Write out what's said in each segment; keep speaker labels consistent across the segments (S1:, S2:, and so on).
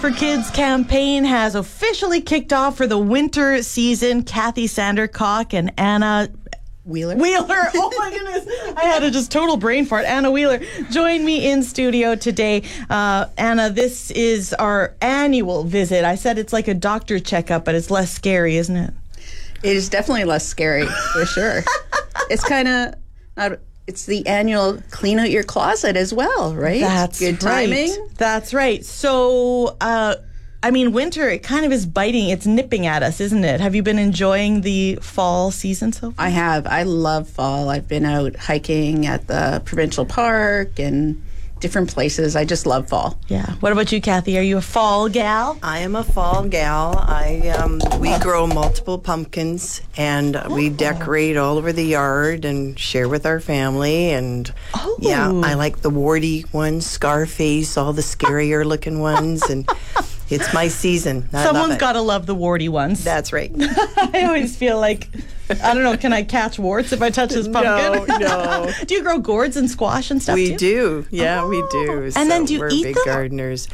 S1: for Kids campaign has officially kicked off for the winter season. Kathy Sandercock and Anna
S2: Wheeler.
S1: Oh my goodness. I had a just total brain fart. Anna Wheeler joined me in studio today. Anna, this is our annual visit. I said it's like a doctor checkup, but it's less scary, isn't it?
S2: It is definitely less scary, for sure. It's kind of... It's the annual clean out your closet as well, right?
S1: That's
S2: good timing.
S1: Right. That's right. So, winter, it kind of is biting. It's nipping at us, isn't it? Have you been enjoying the fall season so far?
S2: I have. I love fall. I've been out hiking at the provincial park and different places. I just love fall.
S1: Yeah. What about you, Kathy? Are you a fall gal?
S3: I am a fall gal. We grow multiple pumpkins and we decorate all over the yard and share with our family. And yeah, I like the warty ones, Scarface, all the scarier looking ones, and it's my season.
S1: Someone's got to love the warty ones.
S3: That's right.
S1: I always feel like, I don't know, can I catch warts if I touch this pumpkin?
S3: No.
S1: Do you grow gourds and squash and stuff
S3: We
S1: too?
S3: do. Yeah, we do.
S1: And then do you
S3: we're
S1: eat
S3: big
S1: them?
S3: gardeners.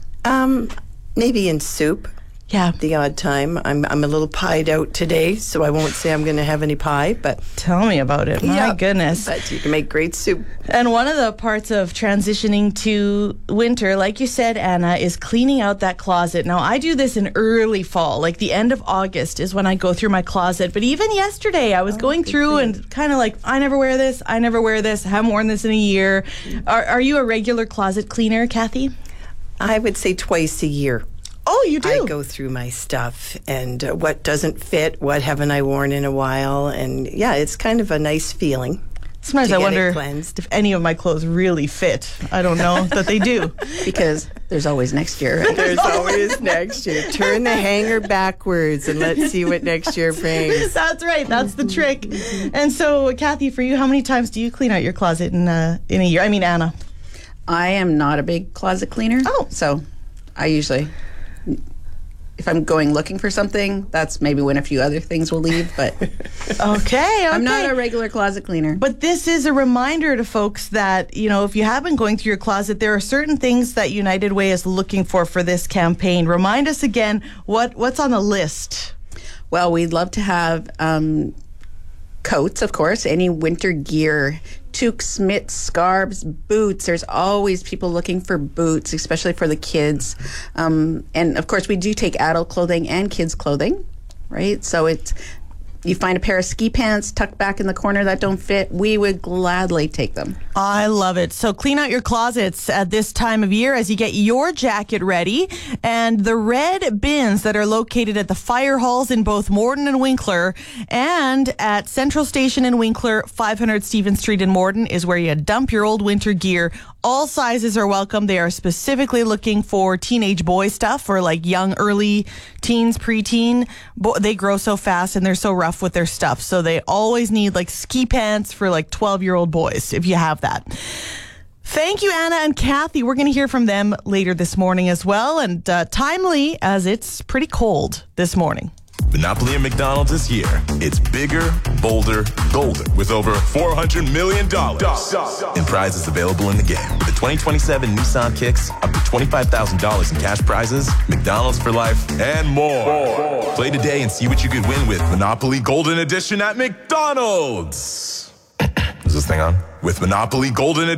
S3: Maybe in soup.
S1: Yeah.
S3: The odd time. I'm a little pied out today, so I won't say I'm going to have any pie, but...
S1: Tell me about it. My goodness.
S3: But you can make great soup.
S1: And one of the parts of transitioning to winter, like you said, Anna, is cleaning out that closet. Now, I do this in early fall, like the end of August is when I go through my closet. But even yesterday, I was going through and kind of like, I never wear this, I haven't worn this in a year. Are you a regular closet cleaner, Kathy?
S3: I would say twice a year.
S1: Oh, you do?
S3: I go through my stuff and what doesn't fit, what haven't I worn in a while. And yeah, it's kind of a nice feeling.
S1: Sometimes I wonder if any of my clothes really fit. I don't know that they do.
S2: Because there's always next year. Right?
S3: There's always next year. Turn the hanger backwards and let's see what next year brings.
S1: That's right. That's the trick. And so, Kathy, for you, how many times do you clean out your closet in a year? I mean, Anna.
S2: I am not a big closet cleaner.
S1: Oh.
S2: So I usually... If I'm going looking for something, that's maybe when a few other things will leave, but
S1: okay.
S2: I'm not a regular closet cleaner.
S1: But this is a reminder to folks that, you know, if you have been going through your closet, there are certain things that United Way is looking for this campaign. Remind us again, what's on the list?
S2: Well, we'd love to have coats, of course, any winter gear, toques, mitts, scarves, boots. There's always people looking for boots, especially for the kids. And of course, we do take adult clothing and kids clothing, right? So you find a pair of ski pants tucked back in the corner that don't fit, we would gladly take them.
S1: I love it. So clean out your closets at this time of year as you get your jacket ready. And the red bins that are located at the fire halls in both Morden and Winkler and at Central Station in Winkler, 500 Stephen Street in Morden is where you dump your old winter gear. All sizes are welcome. They are specifically looking for teenage boy stuff or like young, early teens, preteen. They grow so fast and they're so rough with their stuff. So they always need like ski pants for like 12-year-old boys if you have that. Thank you, Anna and Kathy. We're going to hear from them later this morning as well. And timely as it's pretty cold this morning.
S4: Monopoly and McDonald's this year. It's bigger, bolder, golden with over $400 million in prizes available in the game. The 2027 Nissan Kicks, up to $25,000 in cash prizes, McDonald's for life, and more. Play today and see what you could win with Monopoly Golden Edition at McDonald's. Is this thing on? With Monopoly Golden Edition.